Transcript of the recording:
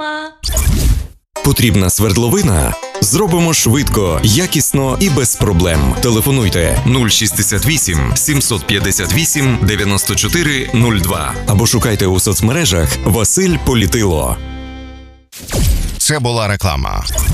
Реклама. Потрібна свердловина? Зробимо швидко, якісно і без проблем. Телефонуйте 068 758 94 02 або шукайте у соцмережах Василь Політило. Це була реклама.